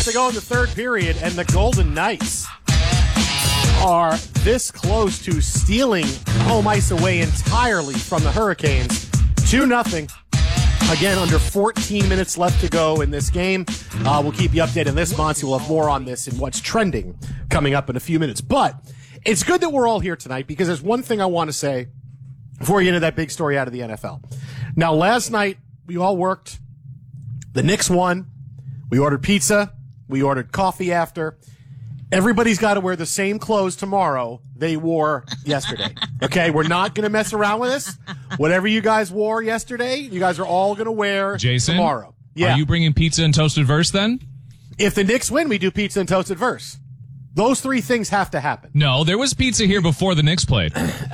to go in the third period, and the Golden Knights are this close to stealing home ice away entirely from the Hurricanes. 2-0. Again, under 14 minutes left to go in this game. We'll keep you updated on this, Monty. We'll have more on this and what's trending coming up in a few minutes. But it's good that we're all here tonight because there's one thing I want to say before we get into that big story out of the NFL. Now, last night, we all worked. The Knicks won. We ordered pizza. We ordered coffee after. Everybody's got to wear the same clothes tomorrow they wore yesterday. Okay? We're not going to mess around with this. Whatever you guys wore yesterday, you guys are all going to wear tomorrow. Yeah. Are you bringing pizza and toasted verse then? If the Knicks win, we do pizza and toasted verse. Those three things have to happen. No, there was pizza here before the Knicks played.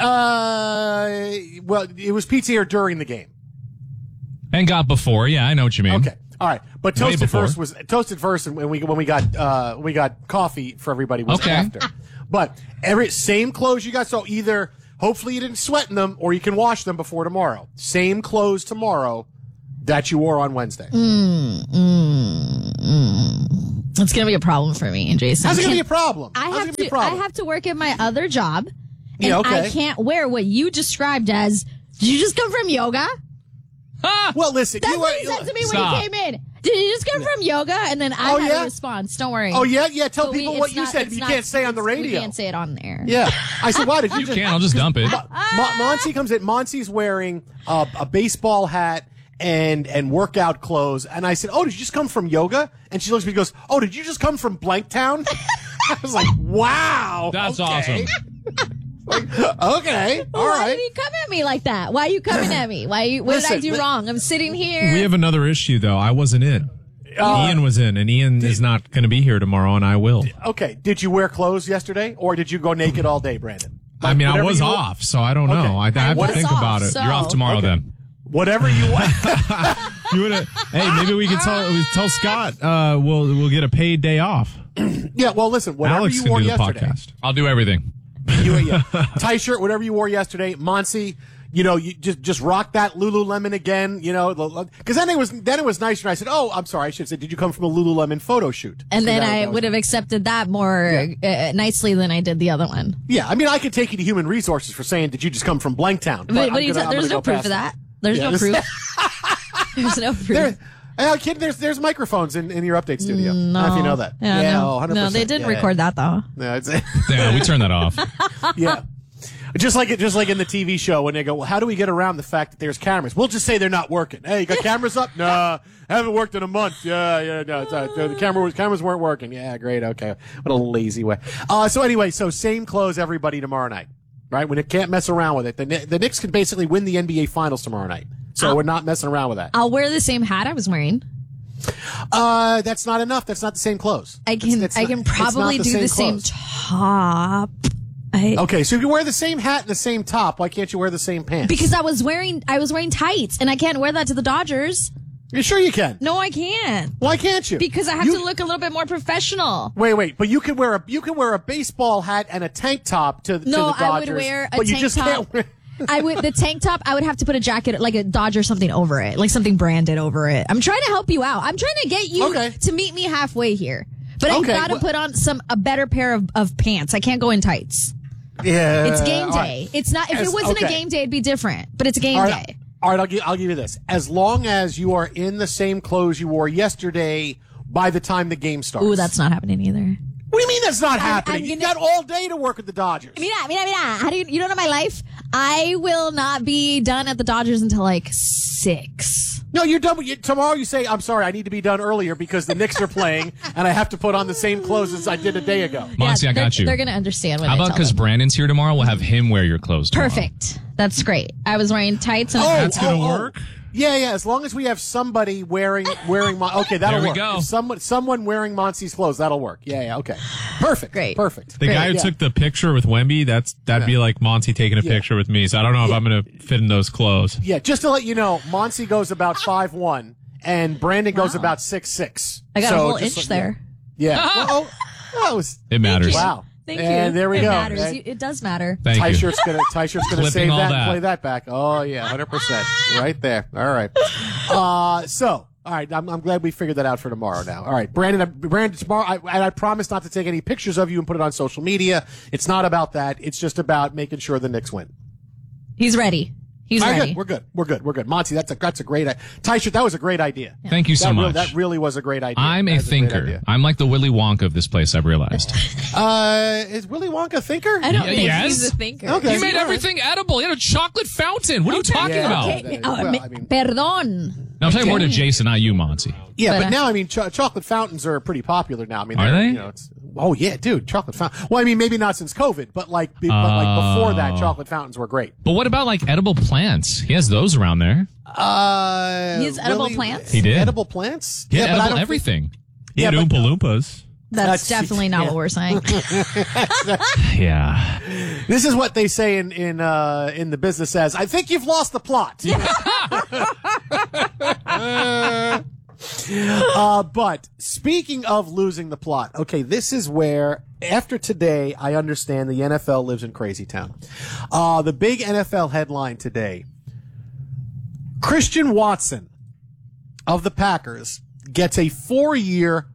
Well, it was pizza here during the game. And got before. Yeah, I know what you mean. Okay. All right. But toasted verse and when we got coffee for everybody was after. But same clothes you got, so either hopefully you didn't sweat in them or you can wash them before tomorrow. Same clothes tomorrow that you wore on Wednesday. It's going to be a problem for me, Jason. How's it going to be a problem? I have to work at my other job, and I can't wear what you described as, did you just come from yoga? Well, listen. That's what he said to me when he came in. Did you just come from yoga? And then I had a response. Don't worry. Oh, yeah? Yeah, tell people what you said. You can't say on the radio. You can't say it on there. Yeah. I said, why did you can. I'll just dump it. Monty comes in. Monty's wearing a baseball hat and workout clothes. And I said, oh, did you just come from yoga? And she looks at me and goes, oh, did you just come from Blanktown? I was like, wow. That's awesome. Okay. All right. Why did he come at me like that? Why are you coming at me? What did I do wrong? I'm sitting here. We have another issue, though. I wasn't in. Ian was in, and Ian is not going to be here tomorrow, and I will. Okay. Did you wear clothes yesterday, or did you go naked all day, Brandon? I mean, I was off, so I don't know. I have to think about it. So. You're off tomorrow then. Whatever you want. Hey, maybe we can tell Scott we'll get a paid day off. Yeah, well, listen, whatever Alex you can wore do the yesterday. podcast. I'll do everything. Tie shirt, whatever you wore yesterday. Monty, you just rock that Lululemon again, because then it was nice when I said, oh, I'm sorry, I should say, did you come from a Lululemon photo shoot? And then I would have accepted that more nicely than I did the other one. Yeah, I mean, I could take you to Human Resources for saying, did you just come from Blanktown? There's no proof of that. There's no proof. There's no proof. Kid, there's microphones in your update studio. No. I don't know if you know that. Yeah, no. 100%. No, they didn't record that though. No, it's Yeah, we turned that off. Yeah. Just like in the TV show when they go, well, how do we get around the fact that there's cameras? We'll just say they're not working. Hey, you got cameras up? Nah, haven't worked in a month. No, the cameras weren't working. Yeah, great, okay. What a lazy way. So same clothes everybody tomorrow night, right? When it can't mess around with it. The Knicks can basically win the NBA Finals tomorrow night. So we're not messing around with that. I'll wear the same hat I was wearing. That's not enough. That's not the same clothes. I can probably do the same top. Okay, so if you wear the same hat and the same top, why can't you wear the same pants? Because I was wearing tights, and I can't wear that to the Dodgers. You sure you can? No, I can't. Why can't you? Because I have to look a little bit more professional. Wait, but you can wear a baseball hat and a tank top to the Dodgers. I would wear a but tank you just top. can't wear. The tank top, I would have to put a jacket, like a Dodger something over it, like something branded over it. I'm trying to help you out. I'm trying to get you to meet me halfway here. But I gotta put on a better pair of pants. I can't go in tights. Yeah. It's game day. Right. It's not, if it wasn't a game day, it'd be different, but it's game day. All right, I'll give you this. As long as you are in the same clothes you wore yesterday by the time the game starts. Ooh, that's not happening either. What do you mean that's not happening? You got all day to work at the Dodgers. Mira. How do you don't know my life? I will not be done at the Dodgers until like 6. No, you're done. Tomorrow you say, I'm sorry, I need to be done earlier because the Knicks are playing and I have to put on the same clothes as I did a day ago. Monty, I got you. They're going to understand what How I about because Brandon's here tomorrow, we'll have him wear your clothes tomorrow. Perfect. That's great. I was wearing tights and that's going to work. Yeah. As long as we have somebody wearing okay, that'll work. There we go. Someone wearing Monty's clothes, that'll work. Yeah. Okay. Perfect. Great. Perfect. The guy who took the picture with Wemby, that'd be like Monty taking a picture with me. So I don't know if I'm going to fit in those clothes. Yeah. Just to let you know, Monty goes about 5'1", and Brandon goes about 6'6". I got a whole inch there. Yeah. It matters. Wow. Thank you. And there we go. Matters. It does matter. Thank Ty you. Shirt's gonna save all that that. and play that back. Oh yeah, 100%. Right there. All right. All right, I'm glad we figured that out for tomorrow now. All right, Brandon, tomorrow, I promise not to take any pictures of you and put it on social media. It's not about that. It's just about making sure the Knicks win. He's ready. He's ready. Good. We're good. Monty, that's a great idea. Tyshirt, that was a great idea. Yeah. Thank you so much. That really was a great idea. I'm a thinker. I'm like the Willy Wonka of this place, I've realized. Is Willy Wonka a thinker? I don't think he's a thinker. Okay. He made everything edible. He had a chocolate fountain. What are you talking about? Okay. Perdón. No, I'm talking more to Jason, not you, Monty. Yeah, but now, chocolate fountains are pretty popular now. Are they? Oh, yeah, dude, chocolate fountain. Well, maybe not since COVID, but like before that, chocolate fountains were great. But what about edible plants? He has those around there. He has edible plants? He did. Edible plants? Yeah, but edible everything. He had Oompa Loompas. That's definitely not what we're saying. Yeah. This is what they say in the business as, I think you've lost the plot. But speaking of losing the plot, okay, this is where, after today, I understand the NFL lives in crazy town. The big NFL headline today, Christian Watson of the Packers gets a 4-year,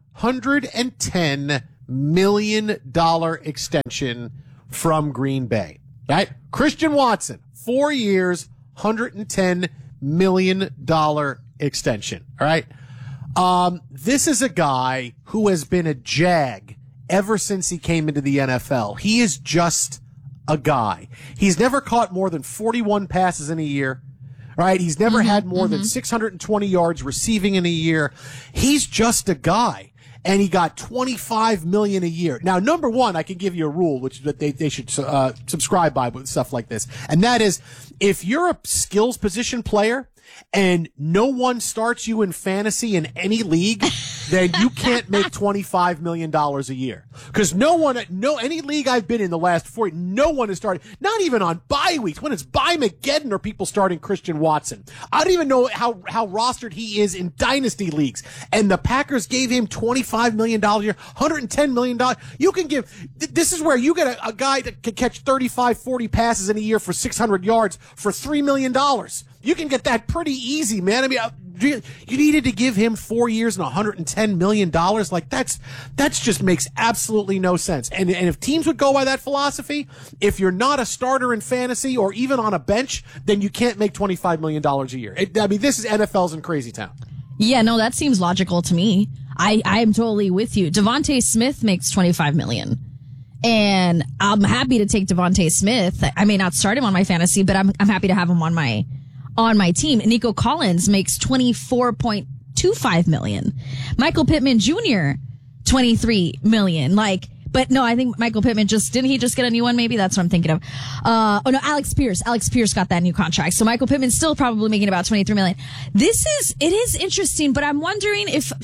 $110 million extension from Green Bay. Right? Christian Watson, 4 years, $110 million extension. All right? This is a guy who has been a Jag ever since he came into the NFL. He is just a guy. He's never caught more than 41 passes in a year. Right? He's never had more than 620 yards receiving in a year. He's just a guy. And he got $25 million a year. Now, number one, I can give you a rule, which they should subscribe by with stuff like this. And that is, if you're a skills position player and no one starts you in fantasy in any league, then you can't make $25 million a year. Because any league I've been in the last 4 years, no one has started, not even on bye weeks. When it's bye Mageddon are people starting Christian Watson. I don't even know how rostered he is in dynasty leagues. And the Packers gave him $25 million a year, $110 million. You can this is where you get a guy that can catch 35, 40 passes in a year for 600 yards for $3 million. You can get that pretty easy, man. I mean, you needed to give him 4 years and $110 million. Like that's just makes absolutely no sense. And if teams would go by that philosophy, if you're not a starter in fantasy or even on a bench, then you can't make $25 million a year. This is NFL's in crazy town. Yeah, no, that seems logical to me. I'm totally with you. Devontae Smith makes $25 million. And I'm happy to take Devontae Smith. I may not start him on my fantasy, but I'm happy to have him on my team. Nico Collins makes $24.25 million. Michael Pittman Jr., $23 million. But no, I think Michael Pittman didn't he just get a new one? Maybe that's what I'm thinking of. Alex Pierce. Alex Pierce got that new contract. So Michael Pittman's still probably making about $23 million. It is interesting, but I'm wondering if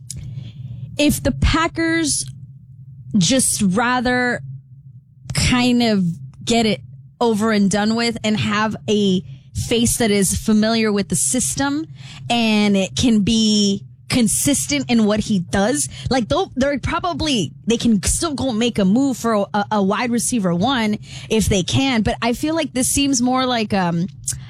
the Packers just rather kind of get it over and done with and have a face that is familiar with the system and it can be consistent in what he does. They can still go make a move for a wide receiver one if they can, but I feel like this seems more like a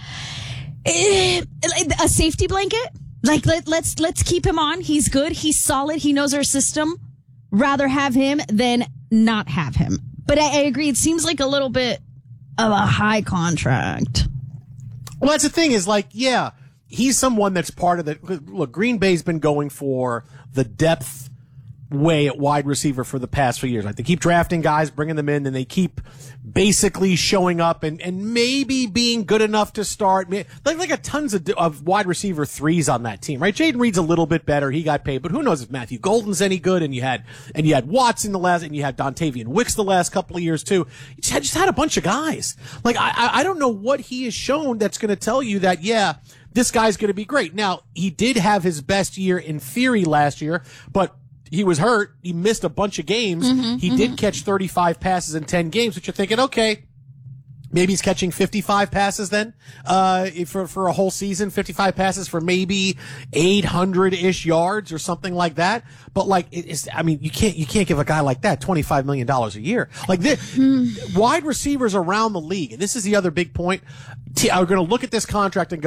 safety blanket. Let's keep him on. He's good. He's solid. He knows our system. Rather have him than not have him. But I agree. It seems like a little bit of a high contract. Well, that's the thing is he's someone that's part of the, look, Green Bay's been going for the depth way at wide receiver for the past few years. They keep drafting guys, bringing them in, and they keep basically showing up and maybe being good enough to start. Like tons of wide receiver threes on that team, right? Jaden Reed's a little bit better. He got paid, but who knows if Matthew Golden's any good? And you had Watson and you had Dontavian Wicks the last couple of years too. You just had a bunch of guys. I don't know what he has shown that's going to tell you that, this guy's going to be great. Now, he did have his best year in theory last year, but he was hurt. He missed a bunch of games. He did catch 35 passes in 10 games, which you're thinking, okay, maybe he's catching 55 passes then, for a whole season, 55 passes for maybe 800-ish yards or something like that. But you can't give a guy like that $25 million a year. Wide receivers around the league, and this is the other big point, are going to look at this contract and go,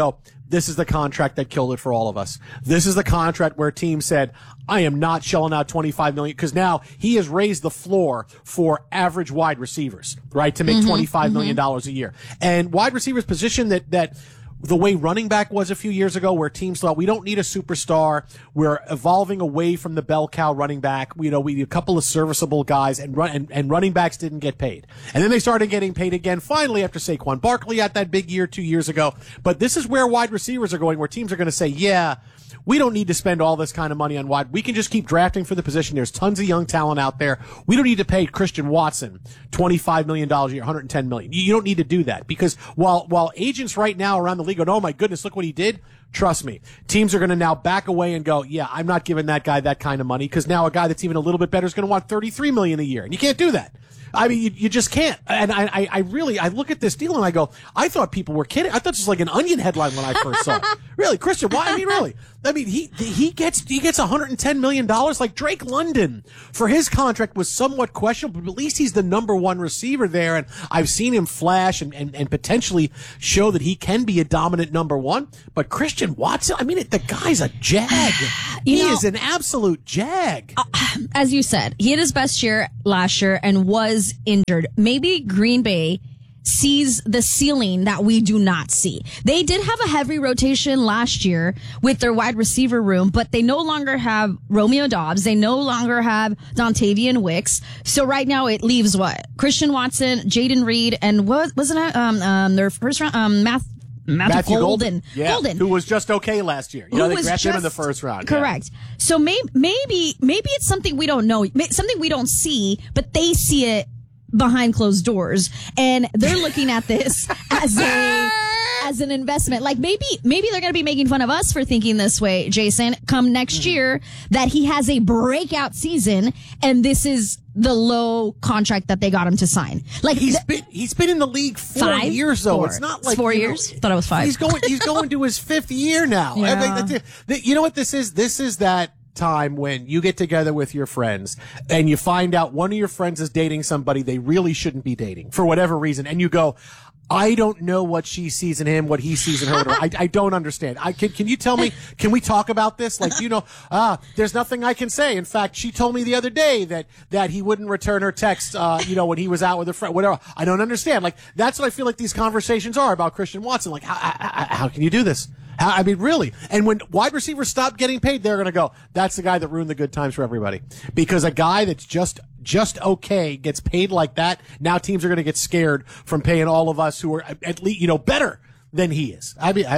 this is the contract that killed it for all of us. This is the contract where teams said, I am not shelling out $25 million, because now he has raised the floor for average wide receivers, right, to make $25 million a year. And wide receivers position that the way running back was a few years ago, where teams thought we don't need a superstar. We're evolving away from the bell cow running back. We need a couple of serviceable guys, and running backs didn't get paid. And then they started getting paid again finally after Saquon Barkley had that big year 2 years ago. But this is where wide receivers are going, where teams are going to say, yeah, we don't need to spend all this kind of money on wide. We can just keep drafting for the position. There's tons of young talent out there. We don't need to pay Christian Watson $25 million a year, $110 million. You don't need to do that, because while agents right now around the league go, oh my goodness, look what he did. Trust me, teams are going to now back away and go, yeah, I'm not giving that guy that kind of money, because now a guy that's even a little bit better is going to want $33 million a year. And you can't do that. I mean, you just can't. And I look at this deal and I go, I thought people were kidding. I thought this was like an Onion headline when I first saw it. Really, Christian, why? I mean, really. I mean, he gets $110 million. Like Drake London, for his contract was somewhat questionable, but at least he's the number one receiver there. And I've seen him flash and potentially show that he can be a dominant number one. But Christian Watson, I mean, the guy's a jag. He is an absolute jag. As you said, he had his best year last year and was injured. Maybe Green Bay sees the ceiling that we do not see. They did have a heavy rotation last year with their wide receiver room, but they no longer have Romeo Doubs. They no longer have Dontavian Wicks. So right now it leaves what? Christian Watson, Jaden Reed, and wasn't it their first round Matthew Golden. Yeah, Golden, who was just okay last year. They drafted him in the first round. Correct. Yeah. So maybe it's something we don't know, something we don't see, but they see it behind closed doors, and they're looking at this as an investment. Like maybe they're going to be making fun of us for thinking this way, Jason, come next year, that he has a breakout season and this is the low contract that they got him to sign. Like he's been in the league 4 years though. 4. It's not like 4 years. Thought it was 5. He's going to his 5th year now. Yeah. You know what this is? This is that time when you get together with your friends and you find out one of your friends is dating somebody they really shouldn't be dating for whatever reason, and you go, I don't know what she sees in him, what he sees in her. I don't understand. Can you tell me, can we talk about this? Like, there's nothing I can say. In fact, she told me the other day that he wouldn't return her text, when he was out with a friend, whatever. I don't understand. Like, that's what I feel like these conversations are about Christian Watson. Like, how can you do this? I mean, really. And when wide receivers stop getting paid, they're going to go, that's the guy that ruined the good times for everybody. Because a guy that's just okay gets paid like that, now teams are going to get scared from paying all of us who are at least, better than he is. I mean,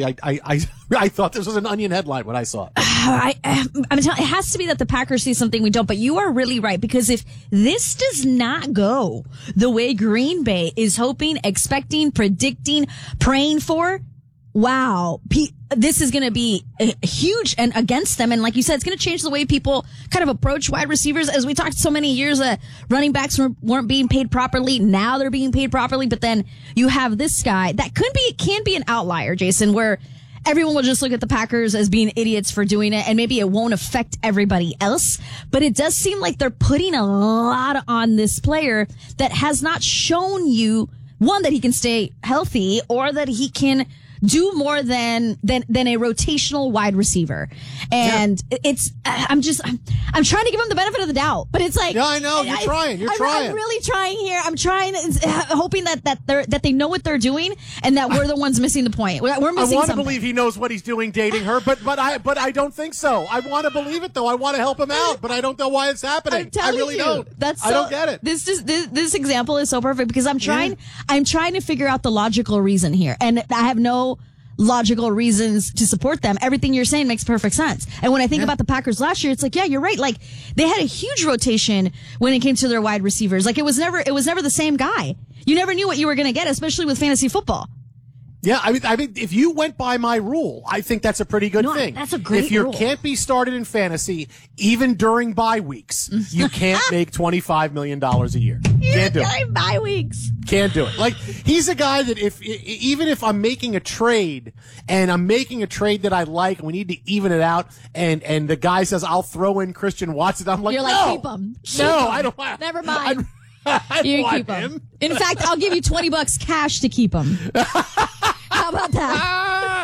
I thought this was an Onion headline when I saw it. I'm telling, it has to be that the Packers see something we don't, but you are really right, because if this does not go the way Green Bay is hoping, expecting, predicting, praying for, wow, this is going to be huge and against them. And like you said, it's going to change the way people kind of approach wide receivers. As we talked so many years, running backs weren't being paid properly. Now they're being paid properly. But then you have this guy that can be an outlier, Jason, where everyone will just look at the Packers as being idiots for doing it, and maybe it won't affect everybody else. But it does seem like they're putting a lot on this player that has not shown you, one, that he can stay healthy, or that he can do more than a rotational wide receiver. And I'm trying to give him the benefit of the doubt, but it's like, yeah, I know you're trying. I'm really trying here. I'm trying, hoping that they know what they're doing, and that we're the ones missing the point. We're missing. I want to believe he knows what he's doing dating her, but I don't think so. I want to believe it though. I want to help him out, but I don't know why it's happening. I really don't. I don't get it. This example is so perfect, because I'm trying to figure out the logical reason here, and I have no logical reasons to support them. Everything you're saying makes perfect sense. And when I think about the Packers last year, it's like, yeah, you're right. Like, they had a huge rotation when it came to their wide receivers. Like, it was never the same guy. You never knew what you were going to get, especially with fantasy football. Yeah, I mean, if you went by my rule, I think that's a pretty good thing. That's a great If you rule. can't be started in fantasy, even during bye weeks, you can't make $25 million a year. Can't do it. Bye weeks. Can't do it. Like, he's a guy that even if I'm making a trade, and I'm making a trade that I like, and we need to even it out, and the guy says, I'll throw in Christian Watson, I'm like, you're no. like, keep him. I don't want. Never mind. You keep him. In fact, I'll give you $20 cash to keep him. How about that?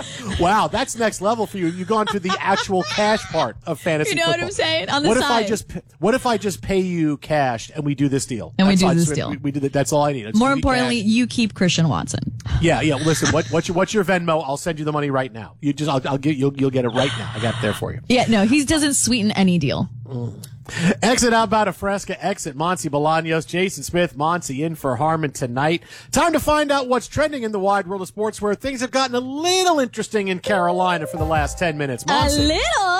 Wow, that's next level for you. You've gone to the actual cash part of fantasy You know football. what I'm saying? On the what side. What if I just pay you cash and we do this deal? And That's we do all- this deal. We do that. That's all I need. More importantly, you keep Christian Watson. Yeah. Listen, what's your Venmo? I'll send you the money right now. I'll get you'll get it right now. I got it there for you. Yeah, no, he doesn't sweeten any deal. Exit outbound of Fresca, exit Monty Bolaños, Jason Smith, Monty in for Harmon tonight. Time to find out what's trending in the wide world of sports, where things have gotten a little interesting in Carolina for the last 10 minutes. Monty. A little?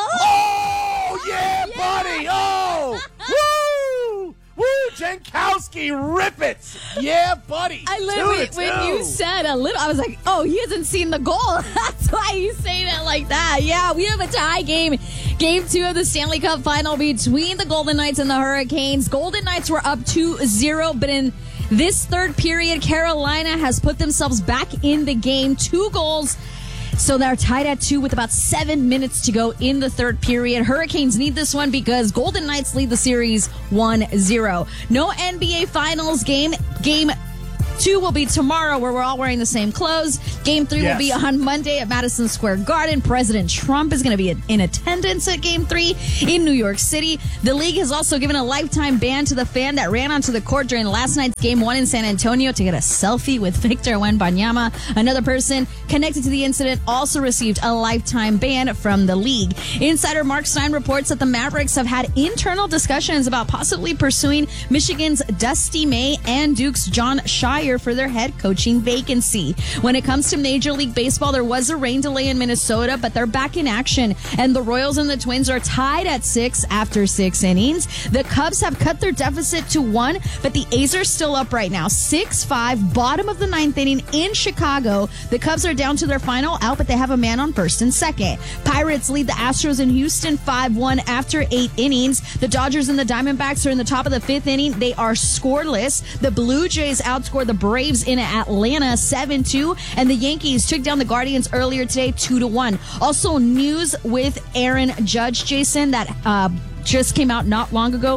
Oh, yeah, buddy. Oh, woo! Woo, Jankowski, rip it. Yeah, buddy. I literally, when you said a little, I was like, oh, he hasn't seen the goal. That's why he's saying it like that. Yeah, we have a tie game. Game 2 of the Stanley Cup final between the Golden Knights and the Hurricanes. Golden Knights were up 2-0, but in this third period, Carolina has put themselves back in the game. 2 goals. So they're tied at 2 with about 7 minutes to go in the third period. Hurricanes need this one because Golden Knights lead the series 1-0. No NBA Finals game. Game 2 will be tomorrow, where we're all wearing the same clothes. Game 3 will be on Monday at Madison Square Garden. President Trump is going to be in attendance at Game 3 in New York City. The league has also given a lifetime ban to the fan that ran onto the court during last night's Game 1 in San Antonio to get a selfie with Victor Wembanyama. Another person connected to the incident also received a lifetime ban from the league. Insider Mark Stein reports that the Mavericks have had internal discussions about possibly pursuing Michigan's Dusty May and Duke's John Shire for their head coaching vacancy. When it comes to Major League Baseball, there was a rain delay in Minnesota, but they're back in action, and the Royals and the Twins are tied at 6 after 6 innings. The Cubs have cut their deficit to 1, but the A's are still up right now, 6-5, bottom of the 9th inning in Chicago. The Cubs are down to their final out, but they have a man on first and second. Pirates lead the Astros in Houston 5-1 after 8 innings. The Dodgers and the Diamondbacks are in the top of the 5th inning. They are scoreless. The Blue Jays outscored the Braves in Atlanta 7-2, and the Yankees took down the Guardians earlier today 2-1. Also, news with Aaron Judge, Jason, that just came out not long ago.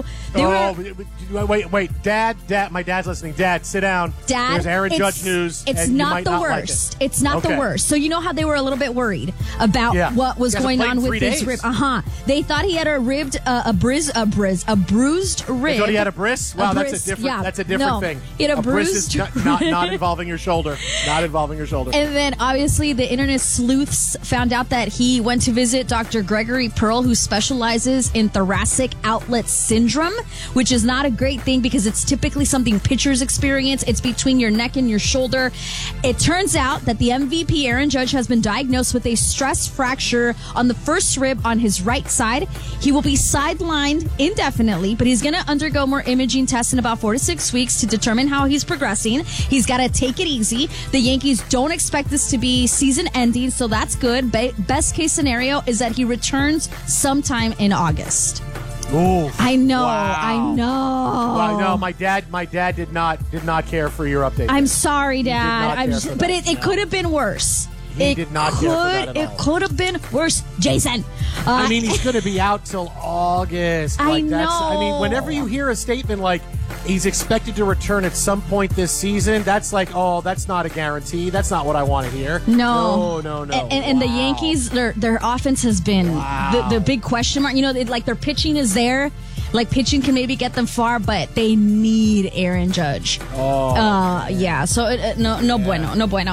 Wait, Dad, my dad's listening. Dad, sit down. Dad, there's Aaron Judge news. It's not the worst. Like it. It's not the worst. So you know how they were a little bit worried about what was going on with his rib. They thought he had a bruised rib. They thought he had a bris? Wow, that's a different thing. He had a bruised bris is not involving your shoulder. Not involving your shoulder. And then obviously the internet sleuths found out that he went to visit Dr. Gregory Pearl, who specializes in thoracic outlet syndrome, which is not a great thing because it's typically something pitchers experience. It's between your neck and your shoulder. It turns out that the MVP, Aaron Judge, has been diagnosed with a stress fracture on the first rib on his right side. He will be sidelined indefinitely, but he's going to undergo more imaging tests in about 4 to 6 weeks to determine how he's progressing. He's got to take it easy. The Yankees don't expect this to be season ending, so that's good. Best case scenario is that he returns sometime in August. Ooh, I know. Wow. I know. Well, no, my dad did not care for your update. I'm sorry, Dad. But it could have been worse. He did not care for that at all. It could have been worse, Jason. I mean, he's going to be out till August. I know. I mean, whenever you hear a statement like he's expected to return at some point this season, that's like, oh, that's not a guarantee. That's not what I want to hear. No. And the Wow. Yankees, their offense has been the big question mark. You know, like their pitching is there. Like pitching can maybe get them far, but they need Aaron Judge. Yeah. So no bueno.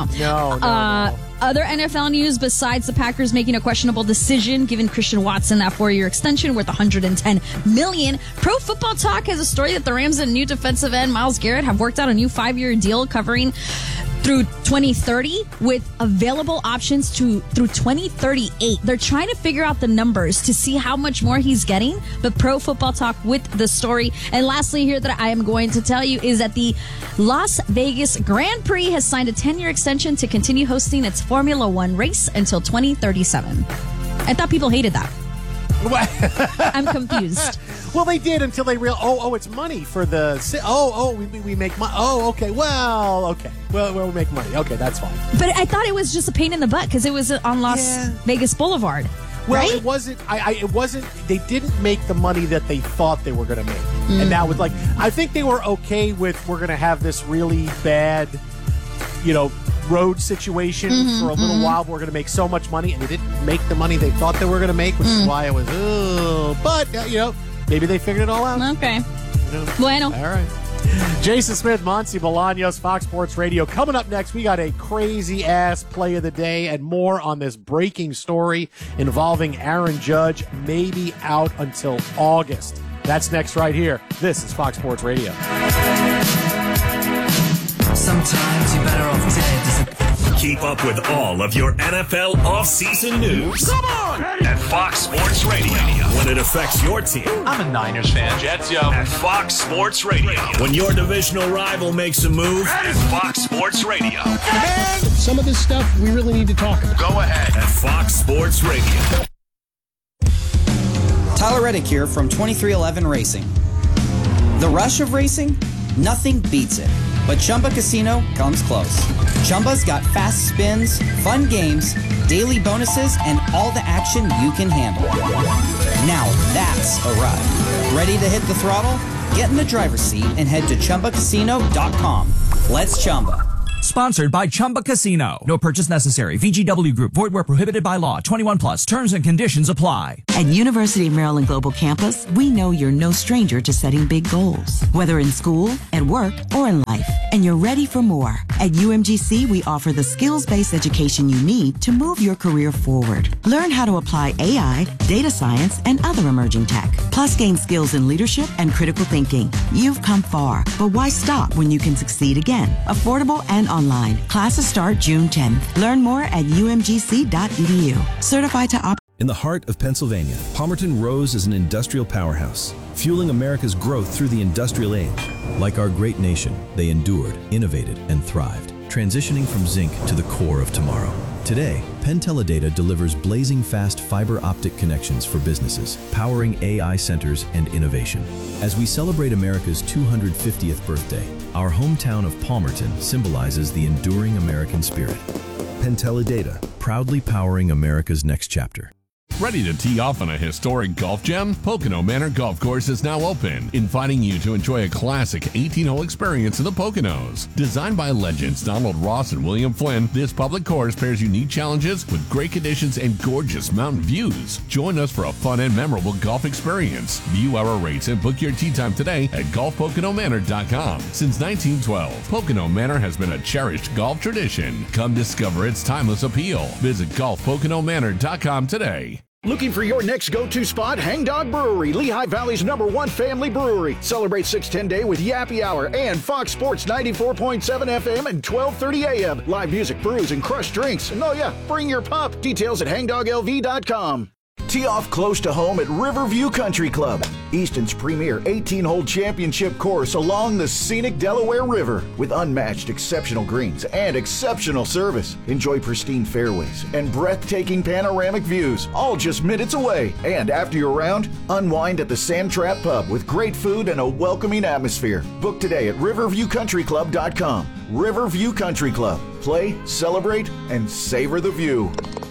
No. Other NFL news besides the Packers making a questionable decision, giving Christian Watson that 4-year extension worth $110 million. Pro Football Talk has a story that the Rams and new defensive end Myles Garrett have worked out a new 5-year deal covering through 2030 with available options through 2038. They're trying to figure out the numbers to see how much more he's getting, but Pro Football Talk with the story. And lastly here that I am going to tell you is that the Las Vegas Grand Prix has signed a 10-year extension to continue hosting its Formula One race until 2037. I thought people hated that. I'm confused. Well, they did until they realized, it's money for the, we make money. Okay, well, we make money. Okay, that's fine. But I thought it was just a pain in the butt because it was on Las Vegas Boulevard. Well, right? it wasn't. It wasn't. They didn't make the money that they thought they were going to make, and that was like. I think they were okay with we're going to have this really bad, road situation for a little while. We're going to make so much money, and they didn't make the money they thought they were going to make, which is why it was, but, maybe they figured it all out. Okay. Bueno. All right. Jason Smith, Monty Bolaños, Fox Sports Radio. Coming up next, we got a crazy-ass play of the day and more on this breaking story involving Aaron Judge, maybe out until August. That's next right here. This is Fox Sports Radio. Sometimes you're better off dead. Keep up with all of your NFL offseason news. Come on! At Fox Sports Radio. When it affects your team. I'm a Niners fan. Jets, yo. At Fox Sports Radio. When your divisional rival makes a move. At Fox Sports Radio. And some of this stuff we really need to talk about. Go ahead. At Fox Sports Radio. Tyler Reddick here from 2311 Racing. The rush of racing? Nothing beats it. But Chumba Casino comes close. Chumba's got fast spins, fun games, daily bonuses, and all the action you can handle. Now that's a ride. Ready to hit the throttle? Get in the driver's seat and head to ChumbaCasino.com. Let's Chumba. Sponsored by Chumba Casino. No purchase necessary. VGW Group. Void where prohibited by law. 21 plus. Terms and conditions apply. At University of Maryland Global Campus, we know you're no stranger to setting big goals. Whether in school, at work, or in life. And you're ready for more. At UMGC, we offer the skills-based education you need to move your career forward. Learn how to apply AI, data science, and other emerging tech. Plus gain skills in leadership and critical thinking. You've come far, but why stop when you can succeed again? Affordable and online. Classes start June 10th. Learn more at umgc.edu. Certified to operate. In the heart of Pennsylvania, Palmerton rose as an industrial powerhouse, fueling America's growth through the industrial age. Like our great nation, they endured, innovated, and thrived, transitioning from zinc to the core of tomorrow. Today, Penn Teledata delivers blazing fast fiber optic connections for businesses, powering AI centers and innovation. As we celebrate America's 250th birthday, our hometown of Palmerton symbolizes the enduring American spirit. Penn Teledata, proudly powering America's next chapter. Ready to tee off on a historic golf gem? Pocono Manor Golf Course is now open, inviting you to enjoy a classic 18-hole experience in the Poconos. Designed by legends Donald Ross and William Flynn, this public course pairs unique challenges with great conditions and gorgeous mountain views. Join us for a fun and memorable golf experience. View our rates and book your tee time today at golfpoconomanor.com. Since 1912, Pocono Manor has been a cherished golf tradition. Come discover its timeless appeal. Visit golfpoconomanor.com today. Looking for your next go-to spot? Hangdog Brewery, Lehigh Valley's #1 family brewery. Celebrate 610 Day with Yappy Hour and Fox Sports 94.7 FM and 1230 AM. Live music, brews, and crushed drinks. And oh yeah, bring your pup. Details at hangdoglv.com. Tee off close to home at Riverview Country Club, Easton's premier 18-hole championship course along the scenic Delaware River. With unmatched exceptional greens and exceptional service. Enjoy pristine fairways and breathtaking panoramic views, all just minutes away. And after your round, unwind at the Sand Trap Pub with great food and a welcoming atmosphere. Book today at riverviewcountryclub.com. Riverview Country Club. Play, celebrate, and savor the view.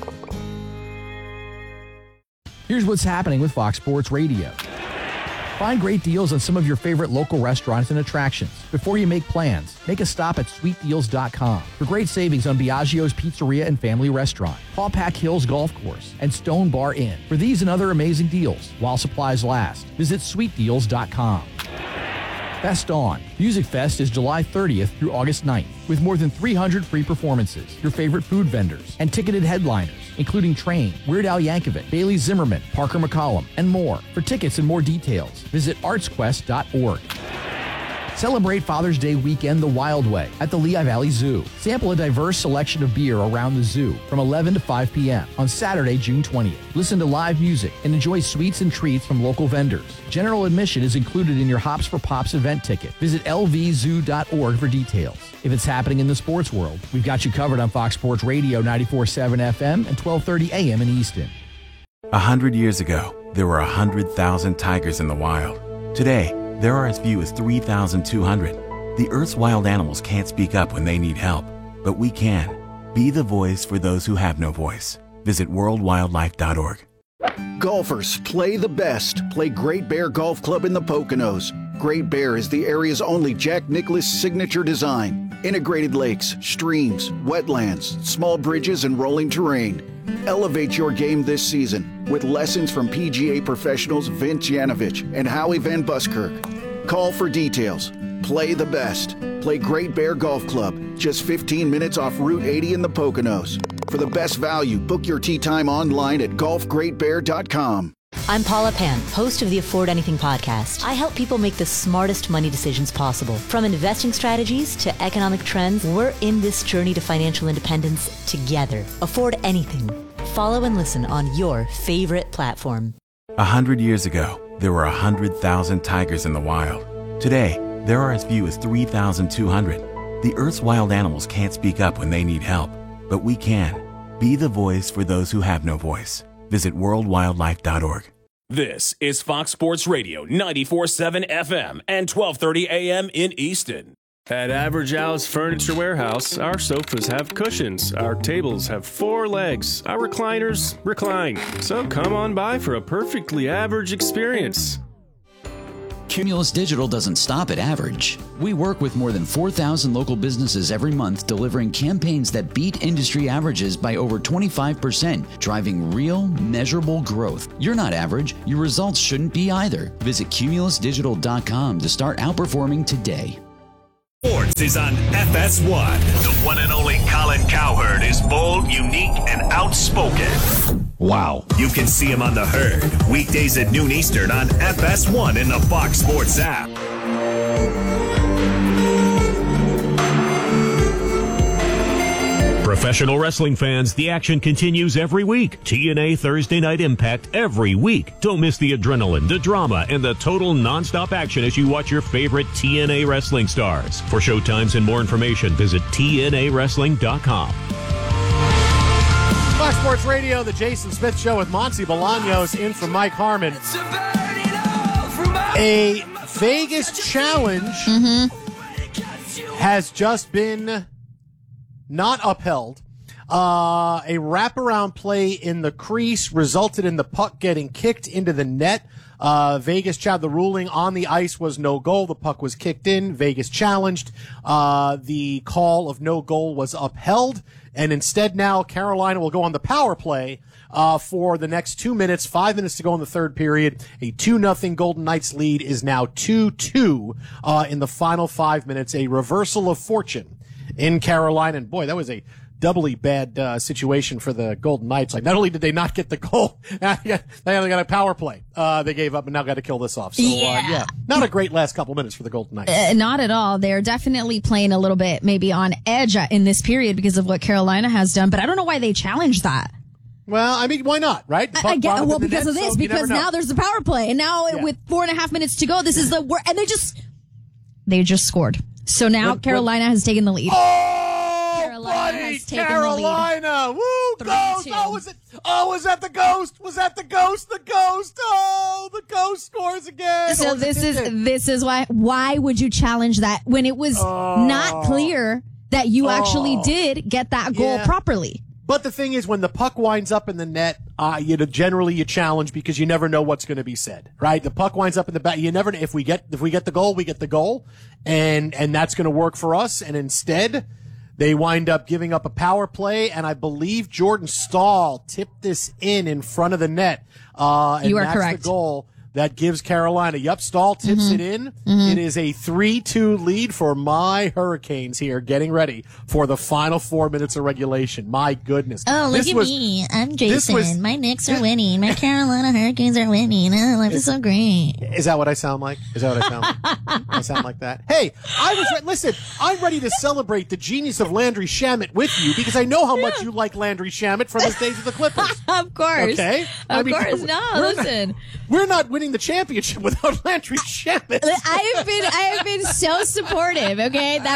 Here's what's happening with Fox Sports Radio. Find great deals on some of your favorite local restaurants and attractions. Before you make plans, make a stop at sweetdeals.com for great savings on Biagio's Pizzeria and Family Restaurant, Paul Pack Hills Golf Course, and Stone Bar Inn. For these and other amazing deals, while supplies last, visit sweetdeals.com. Fest On. Music Fest is July 30th through August 9th, with more than 300 free performances, your favorite food vendors, and ticketed headliners, including Train, Weird Al Yankovic, Bailey Zimmerman, Parker McCollum, and more. For tickets and more details, visit artsquest.org. Celebrate Father's Day weekend the Wild Way at the Lehigh Valley Zoo. Sample a diverse selection of beer around the zoo from 11 to 5 p.m. on Saturday, June 20th. Listen to live music and enjoy sweets and treats from local vendors. General admission is included in your Hops for Pops event ticket. Visit lvzoo.org for details. If it's happening in the sports world, we've got you covered on Fox Sports Radio 94.7 FM and 1230 AM in Easton. 100 years ago, there were 100,000 tigers in the wild. Today, there are as few as 3,200. The Earth's wild animals can't speak up when they need help, but we can. Be the voice for those who have no voice. Visit worldwildlife.org. Golfers, play the best. Play Great Bear Golf Club in the Poconos. Great Bear is the area's only Jack Nicklaus signature design. integrated lakes, streams, wetlands, small bridges, and rolling terrain. Elevate your game this season with lessons from PGA professionals Vince Yanovich and Howie Van Buskirk. Call for details. Play the best. Play Great Bear Golf Club, just 15 minutes off Route 80 in the Poconos. For the best value, book your tee time online at golfgreatbear.com. I'm Paula Pan, host of the Afford Anything podcast. I help people make the smartest money decisions possible. From investing strategies to economic trends, we're in this journey to financial independence together. Afford Anything. Follow and listen on your favorite platform. 100 years ago, there were 100,000 tigers in the wild. Today, there are as few as 3,200. The Earth's wild animals can't speak up when they need help, but we can. Be the voice for those who have no voice. Visit worldwildlife.org. This is Fox Sports Radio 94.7 FM and 12:30 a.m. in Easton. At Average Al's Furniture Warehouse, our sofas have cushions, our tables have 4 legs, our recliners recline. So come on by for a perfectly average experience. Cumulus Digital doesn't stop at average. We work with more than 4,000 local businesses every month, delivering campaigns that beat industry averages by over 25%, driving real, measurable growth. You're not average. Your results shouldn't be either. Visit cumulusdigital.com to start outperforming today. Sports is on FS1. The one and only Colin Cowherd is bold, unique, and outspoken. Wow. You can see him on The Herd, weekdays at noon Eastern on FS1 in the Fox Sports app. Professional wrestling fans, the action continues every week. TNA Thursday Night Impact every week. Don't miss the adrenaline, the drama, and the total nonstop action as you watch your favorite TNA wrestling stars. For showtimes and more information, visit TNAWrestling.com. Fox Sports Radio, the Jason Smith Show with Monty Bolaños in for Mike Harmon. A Vegas challenge has just been not upheld. A wraparound play in the crease resulted in the puck getting kicked into the net. Vegas the ruling on the ice was no goal. The puck was kicked in. Vegas challenged. The call of no goal was upheld. And instead now Carolina will go on the power play for the next 2 minutes, 5 minutes to go in the third period. A 2-0 Golden Knights lead is now 2-2 in the final 5 minutes. A reversal of fortune in Carolina. And boy, that was a doubly bad situation for the Golden Knights. Like, not only did they not get the goal, they only got a power play. They gave up and now got to kill this off. So, not a great last couple minutes for the Golden Knights. Not at all. They're definitely playing a little bit maybe on edge in this period because of what Carolina has done, but I don't know why they challenged that. Well, I mean, why not, right? I get well because of this, because now there's the power play, and now with 4.5 minutes to go, this is the worst, and they just scored. So now Carolina has taken the lead. Carolina! Woo! Ghost! Was that the Ghost? Was that the Ghost? The Ghost! Oh, the Ghost scores again! So this is why would you challenge that when it was not clear that you actually did get that goal properly? But the thing is, when the puck winds up in the net, generally you challenge because you never know what's going to be said, right? The puck winds up in the back. You never know if we get the goal, we get the goal, and that's going to work for us. And instead, they wind up giving up a power play, and I believe Jordan Stahl tipped this in front of the net. And you are that's correct. The goal that gives Carolina. Yep, Stahl tips it in. It is a 3-2 lead for my Hurricanes here, getting ready for the final 4 minutes of regulation. My goodness. Oh, look at me. I'm Jason. My Knicks are winning. My Carolina Hurricanes are winning. Oh, life is so great. Is that what I sound like? I sound like that? Hey, listen, I'm ready to celebrate the genius of Landry Shamet with you because I know how much you like Landry Shamet from his days with the Clippers. Of course. Okay? Of course. Listen. We're not winning the championship without Landry Shamet. I have been so supportive. Okay, I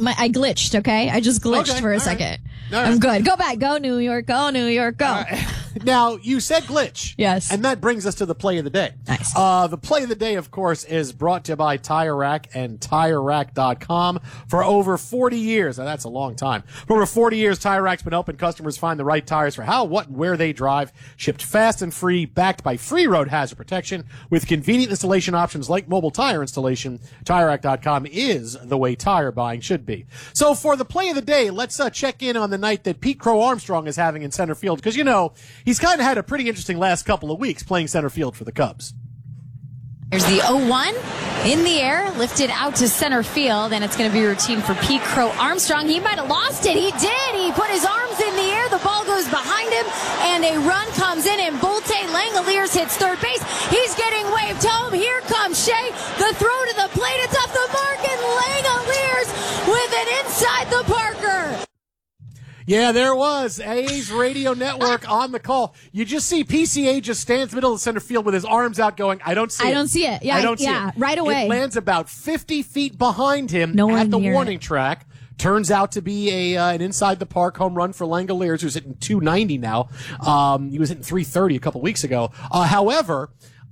glitched. Okay, I just glitched for a second. Right. I'm good. Go back. Go New York. Go New York. Go. Now, you said glitch. Yes. And that brings us to the play of the day. Nice. The play of the day, of course, is brought to you by Tire Rack and TireRack.com. For over 40 years, now that's a long time. For over 40 years, Tire Rack's been helping customers find the right tires for how, what, and where they drive. Shipped fast and free, backed by free road hazard protection. With convenient installation options like mobile tire installation, TireRack.com is the way tire buying should be. So for the play of the day, let's check in on the night that Pete Crow Armstrong is having in center field. Because, he's kind of had a pretty interesting last couple of weeks playing center field for the Cubs. There's the 0-1 in the air, lifted out to center field, and it's going to be routine for Pete Crow Armstrong. He might have lost it. He did. He put his arms in the air. The ball goes behind him, and a run comes in, and Volte Langeliers hits third base. He's getting waved home. Here comes Shea. The throw to the plate. It's off the mark, and Langeliers with an inside the Parker. Yeah, there was A's radio network on the call. You just see PCA just stands middle of the center field with his arms out going, I don't see it. I don't see it. Yeah, I don't see it. Right away. It lands about 50 feet behind him Nowhere at the near warning it. track. Turns out to be an inside the park home run for Langeliers, who's hitting 290 now. He was hitting 330 a couple weeks ago. However,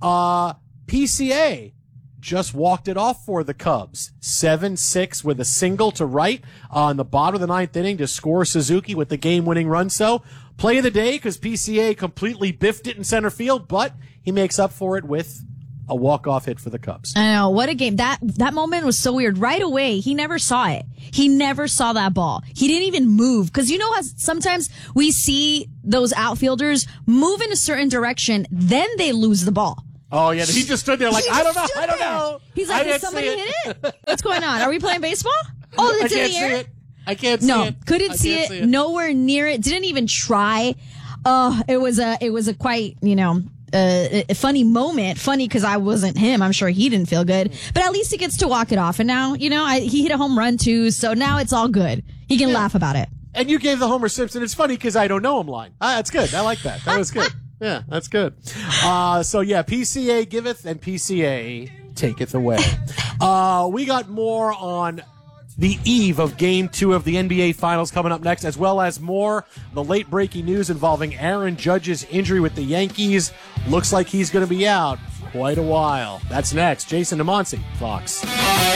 PCA just walked it off for the Cubs. 7-6 with a single to right on the bottom of the ninth inning to score Suzuki with the game-winning run. So, play of the day because PCA completely biffed it in center field, but he makes up for it with a walk-off hit for the Cubs. I know. What a game. That moment was so weird. Right away, he never saw it. He never saw that ball. He didn't even move. Because you know how sometimes we see those outfielders move in a certain direction, then they lose the ball. Oh, yeah. He just stood there like, I don't know. He's like, did somebody hit it? What's going on? Are we playing baseball? Oh, it's in the air? I can't see it. No, couldn't see it. Nowhere near it. Didn't even try. It was a quite, a funny moment. Funny because I wasn't him. I'm sure he didn't feel good. But at least he gets to walk it off. And now, he hit a home run too. So now it's all good. He can laugh about it. And you gave the Homer Simpson, it's funny because I don't know him line. That's good. I like that. That was good. Yeah, that's good. PCA giveth and PCA taketh away. We got more on the eve of Game 2 of the NBA Finals coming up next, as well as more the late breaking news involving Aaron Judge's injury with the Yankees. Looks like he's going to be out quite a while. That's next. Jason DeMonte, Fox.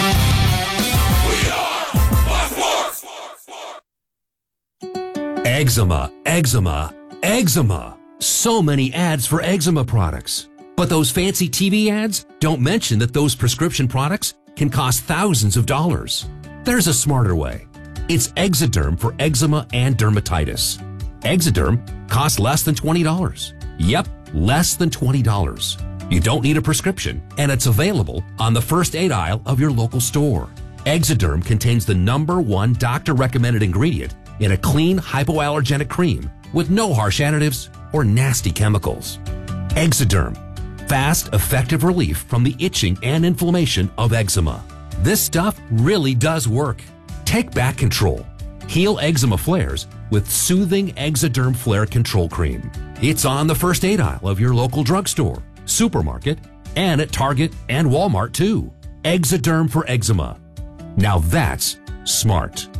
Eczema, eczema, eczema. So many ads for eczema products. But those fancy TV ads don't mention that those prescription products can cost thousands of dollars. There's a smarter way. It's Exoderm for eczema and dermatitis. Exoderm costs less than $20. Yep, less than $20. You don't need a prescription, and it's available on the first aid aisle of your local store. Exoderm contains the #1 doctor-recommended ingredient in a clean, hypoallergenic cream with no harsh additives or nasty chemicals. Exoderm. Fast, effective relief from the itching and inflammation of eczema. This stuff really does work. Take back control. Heal eczema flares with soothing Exoderm Flare Control Cream. It's on the first aid aisle of your local drugstore, supermarket, and at Target and Walmart too. Exoderm for eczema. Now that's smart.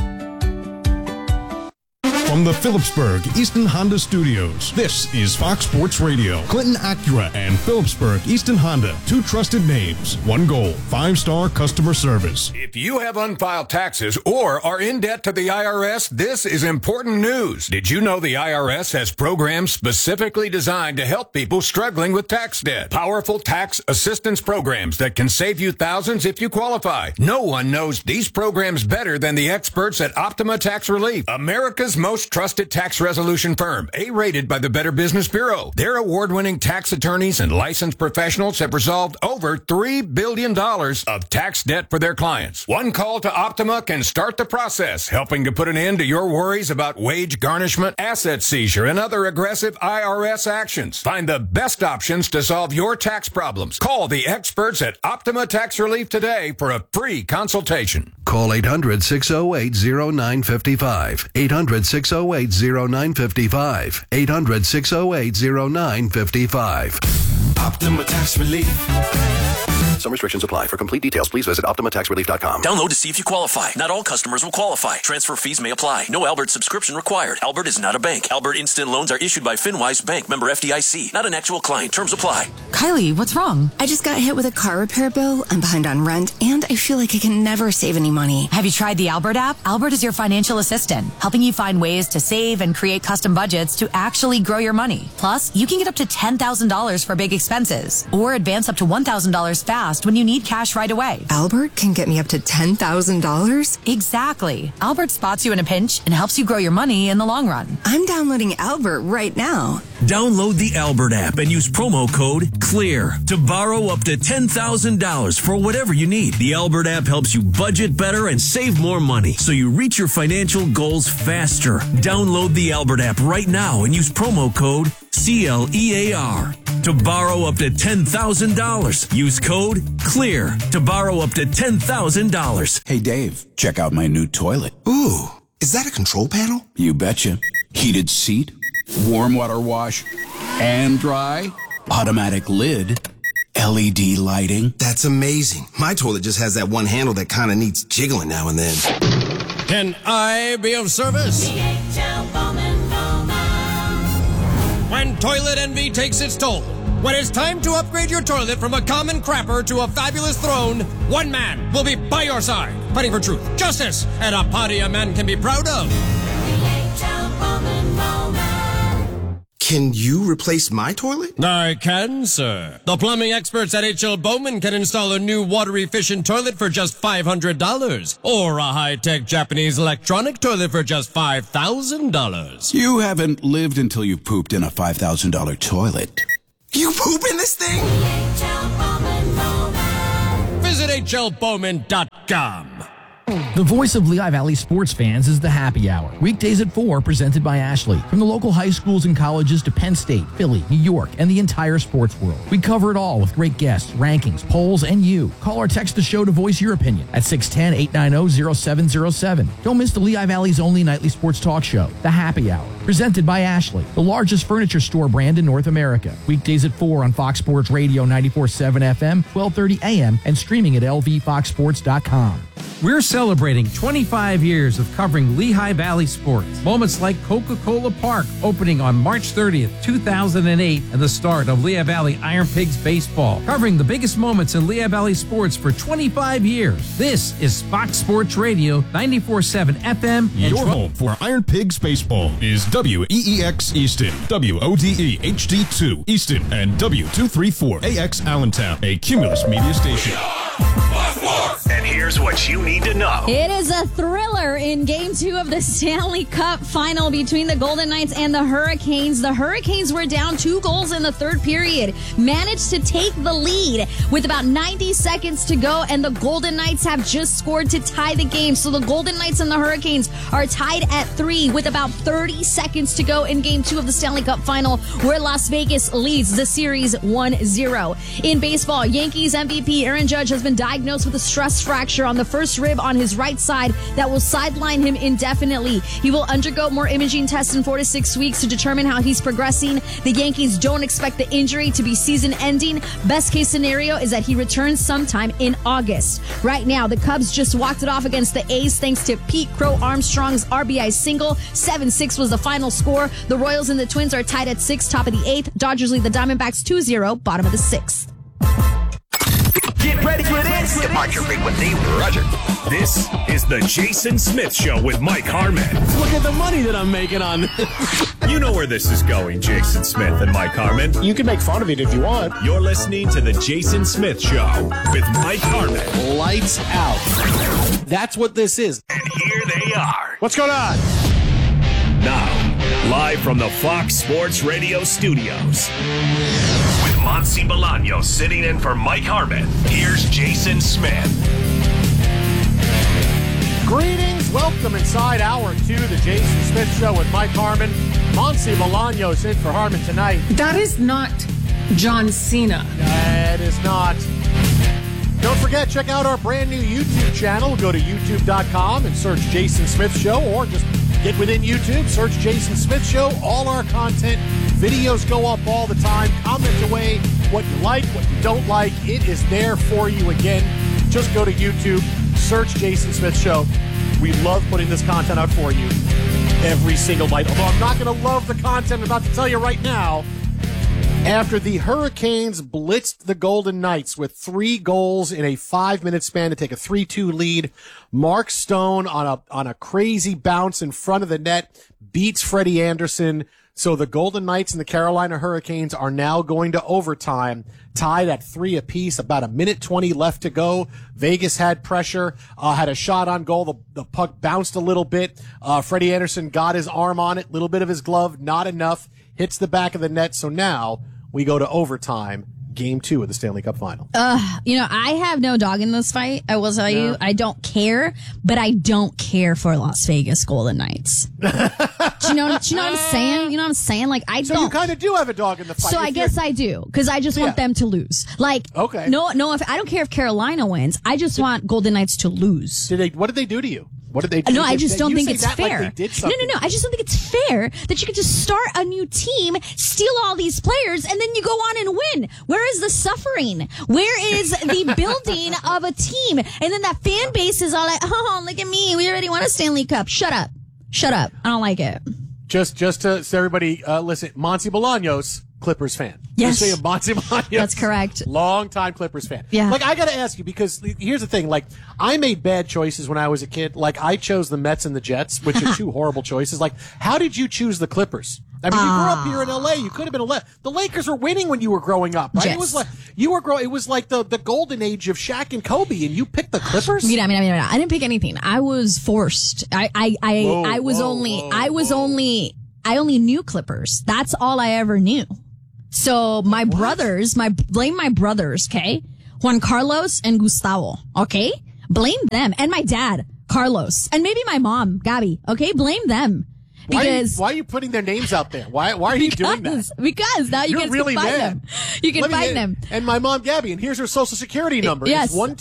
From the Phillipsburg Easton Honda Studios, this is Fox Sports Radio. Clinton Acura and Phillipsburg Easton Honda, two trusted names, one goal, 5-star customer service. If you have unfiled taxes or are in debt to the IRS, this is important news. Did you know the IRS has programs specifically designed to help people struggling with tax debt? Powerful tax assistance programs that can save you thousands if you qualify. No one knows these programs better than the experts at Optima Tax Relief, America's most trusted tax resolution firm, A-rated by the Better Business Bureau. Their award-winning tax attorneys and licensed professionals have resolved over $3 billion of tax debt for their clients. One call to Optima can start the process, helping to put an end to your worries about wage garnishment, asset seizure, and other aggressive IRS actions. Find the best options to solve your tax problems. Call the experts at Optima Tax Relief today for a free consultation. Call 800-608-0955. 800-608-0955. 800-608-0955. Optima Tax Relief. Some restrictions apply. For complete details, please visit OptimaTaxRelief.com. Download to see if you qualify. Not all customers will qualify. Transfer fees may apply. No Albert subscription required. Albert is not a bank. Albert Instant Loans are issued by FinWise Bank, member FDIC. Not an actual client. Terms apply. Kylie, what's wrong? I just got hit with a car repair bill. I'm behind on rent, and I feel like I can never save any money. Have you tried the Albert app? Albert is your financial assistant, helping you find ways to save and create custom budgets to actually grow your money. Plus, you can get up to $10,000 for big expenses, or advance up to $1,000 fast when you need cash right away. Albert can get me up to $10,000? Exactly. Albert spots you in a pinch and helps you grow your money in the long run. I'm downloading Albert right now. Download the Albert app and use promo code CLEAR to borrow up to $10,000 for whatever you need. The Albert app helps you budget better and save more money so you reach your financial goals faster. Download the Albert app right now and use promo code CLEAR to borrow up to $10,000. Use code CLEAR to borrow up to $10,000. Hey, Dave, check out my new toilet. Ooh, is that a control panel? You betcha. Heated seat, warm water wash, and dry, automatic lid, LED lighting. That's amazing. My toilet just has that one handle that kind of needs jiggling now and then. Can I be of service? When toilet envy takes its toll, when it's time to upgrade your toilet from a common crapper to a fabulous throne, one man will be by your side, fighting for truth, justice, and a party a man can be proud of. Can you replace my toilet? I can, sir. The plumbing experts at H.L. Bowman can install a new water-efficient toilet for just $500, or a high-tech Japanese electronic toilet for just $5,000. You haven't lived until you've pooped in a $5,000 toilet. You poop in this thing? Visit hlbowman.com. The voice of Lehigh Valley sports fans is the Happy Hour. Weekdays at 4, presented by Ashley. From the local high schools and colleges to Penn State, Philly, New York, and the entire sports world. We cover it all with great guests, rankings, polls, and you. Call or text the show to voice your opinion at 610-890-0707. Don't miss the Lehigh Valley's only nightly sports talk show, The Happy Hour, presented by Ashley, the largest furniture store brand in North America. Weekdays at 4 on Fox Sports Radio 94.7 FM, 12:30 a.m., and streaming at lvfoxsports.com. We're celebrating 25 years of covering Lehigh Valley sports. Moments like Coca-Cola Park opening on March 30th, 2008, and the start of Lehigh Valley Iron Pigs baseball. Covering the biggest moments in Lehigh Valley sports for 25 years. This is Fox Sports Radio 94.7 FM. Your home for Iron Pigs baseball is WEEX Easton, WODE HD2 Easton, and W234AX Allentown, a Cumulus media station. And here's what you need to know. It is a thriller in Game 2 of the Stanley Cup final between the Golden Knights and the Hurricanes. The Hurricanes were down 2 goals in the third period, managed to take the lead with about 90 seconds to go, and the Golden Knights have just scored to tie the game. So the Golden Knights and the Hurricanes are tied at 3 with about 30 seconds to go in Game 2 of the Stanley Cup final, where Las Vegas leads the series 1-0. In baseball, Yankees MVP Aaron Judge has been diagnosed with a stress fracture on the first rib on his right side that will sideline him indefinitely. He will undergo more imaging tests in 4 to 6 weeks to determine how he's progressing. The Yankees don't expect the injury to be season-ending. Best case scenario is that he returns sometime in August. Right now, the Cubs just walked it off against the A's thanks to Pete Crow Armstrong's RBI single. 7-6 was the final score. The Royals and the Twins are tied at 6, top of the 8th. Dodgers lead the Diamondbacks 2-0, bottom of the 6th. Get ready for this. Departure frequency, Roger. This is the Jason Smith Show with Mike Harmon. Look at the money that I'm making on. You know where this is going, Jason Smith and Mike Harmon. You can make fun of it if you want. You're listening to the Jason Smith Show with Mike Harmon. Lights out. That's what this is. And here they are. What's going on? Now, live from the Fox Sports Radio studios. With Monsi Bolaños sitting in for Mike Harmon, here's Jason Smith. Greetings. Welcome inside Hour 2, the Jason Smith Show with Mike Harmon. Monsi Bolaños in for Harmon tonight. That is not John Cena. That is not. Don't forget, check out our brand new YouTube channel. Go to youtube.com and search Jason Smith Show, or just get within YouTube, search Jason Smith Show. All our content, videos go up all the time. Comment away what you like, what you don't like. It is there for you again. Just go to YouTube, search Jason Smith Show. We love putting this content out for you every single night. Although I'm not going to love the content I'm about to tell you right now. After the Hurricanes blitzed the Golden Knights with 3 goals in a 5-minute span to take a 3-2 lead, Mark Stone on a crazy bounce in front of the net beats Freddie Anderson. So the Golden Knights and the Carolina Hurricanes are now going to overtime, tied at 3 apiece, about a minute 20 left to go. Vegas had pressure, had a shot on goal. The puck bounced a little bit. Freddie Anderson got his arm on it, little bit of his glove, not enough, hits the back of the net. So now we go to overtime. Game 2 of the Stanley Cup Final. I have no dog in this fight. I will tell you, I don't care, but I don't care for Las Vegas Golden Knights. Do you know what I'm saying? You know what I'm saying? Like, I don't. So you kind of do have a dog in the fight. So I guess I do, because I just want them to lose. Like, okay. No, if I don't care if Carolina wins. I just want Golden Knights to lose. What did they do to you? What did they do? No, I just don't think it's fair. Like they did no. I just don't think it's fair that you could just start a new team, steal all these players, and then you go on and win. Where is the suffering? Where is the building of a team? And then that fan base is all like, oh, look at me. We already won a Stanley Cup. Shut up. I don't like it. Just so everybody, listen, Monty Bolaños, Clippers fan. Yes. Just say Monty Bolaños. That's correct. Long-time Clippers fan. Yeah. Like, I gotta ask you, because here's the thing, like, I made bad choices when I was a kid. Like, I chose the Mets and the Jets, which are 2 horrible choices. Like, how did you choose the Clippers? I mean, you grew up here in L.A. You could have been the Lakers were winning when you were growing up, right? Yes. It was like it was like the golden age of Shaq and Kobe, and you picked the Clippers. I mean, I didn't pick anything. I was forced. I only knew Clippers. That's all I ever knew. So my brothers, blame my brothers, okay? Juan Carlos and Gustavo, okay? Blame them. And my dad, Carlos. And maybe my mom, Gabby, okay? Blame them. Because why are you putting their names out there? Why are you doing that? Because now you can really find mad. them. You can find them. And my mom, Gabby, and here's her social security number. Yes. It's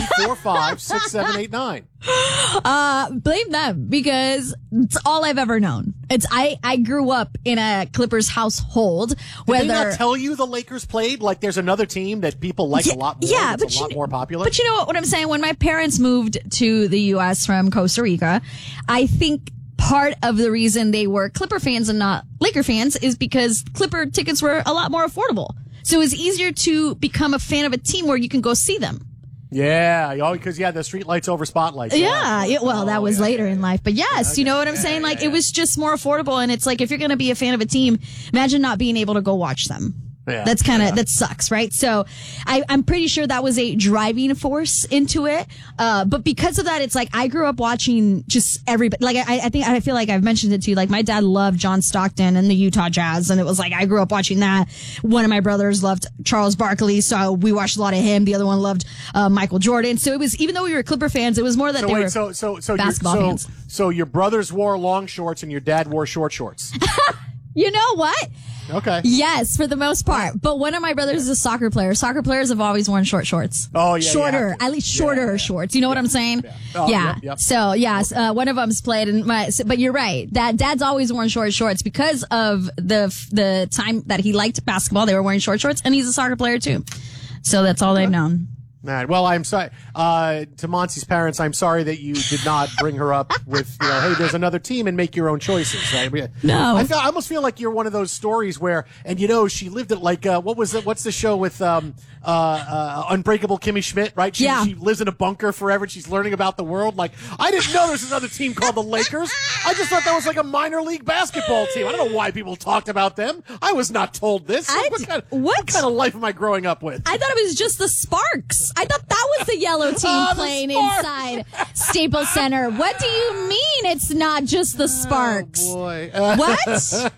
123456789. Blame them, because it's all I've ever known. I grew up in a Clippers household. Did they not tell you the Lakers played? Like, there's another team that people like a lot more. Yeah, it's a lot more popular. But you know what I'm saying? When my parents moved to the U.S. from Costa Rica, I think part of the reason they were Clipper fans and not Laker fans is because Clipper tickets were a lot more affordable. So it was easier to become a fan of a team where you can go see them. Yeah, because you had the street lights over spotlights. Yeah, that was later in life. But yes, you know what I'm saying? Like, it was just more affordable. And it's like, if you're going to be a fan of a team, imagine not being able to go watch them. Yeah, that sucks, right? So I'm pretty sure that was a driving force into it. But because of that, it's like, I grew up watching just everybody. Like, I feel like I've mentioned it to you. Like, my dad loved John Stockton and the Utah Jazz. And it was like, I grew up watching that. One of my brothers loved Charles Barkley. So we watched a lot of him. The other one loved, Michael Jordan. So it was, even though we were Clipper fans, it was more that they were basketball fans. So your brothers wore long shorts and your dad wore short shorts. You know what? Okay. Yes, for the most part. But one of my brothers is a soccer player. Soccer players have always worn short shorts. Oh, yeah. Shorter, at least shorter shorts. You know what I'm saying? Yeah. Oh, yep. So, yes, one of them's played but you're right. Dad's always worn short shorts because of the time that he liked basketball. They were wearing short shorts, and he's a soccer player too. So that's all they've known. Right. Well, I'm sorry. To Monty's parents, I'm sorry that you did not bring her up with, hey, there's another team and make your own choices, right? No. I almost feel like you're one of those stories where, and she lived it like, what's the show with, Unbreakable Kimmy Schmidt, right? She lives in a bunker forever and she's learning about the world. Like, I didn't know there's another team called the Lakers. I just thought that was like a minor league basketball team. I don't know why people talked about them. I was not told this. What kind of life am I growing up with? I thought it was just the Sparks. I thought that was the yellow team playing inside Staples Center. What do you mean it's not just the Sparks? Oh, boy. What?